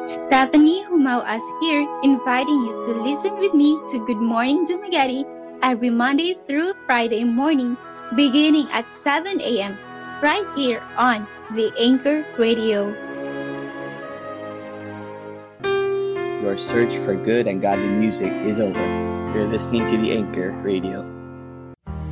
Stephanie Humauas here, inviting you to listen with me to Good Morning Dumaguete every Monday through Friday morning, beginning at 7 a.m., right here on the Anchor Radio. Your search for good and godly music is over. You're listening to the Anchor Radio.